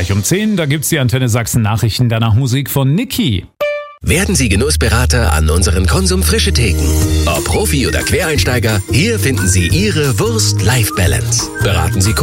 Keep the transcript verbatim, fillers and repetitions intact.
gleich um zehn. Da gibt's die Antenne Sachsen Nachrichten, danach Musik von Niki. Werden Sie Genussberater an unseren Konsum Frische Theken. Ob Profi oder Quereinsteiger, hier finden Sie Ihre Wurst-Life-Balance. Beraten Sie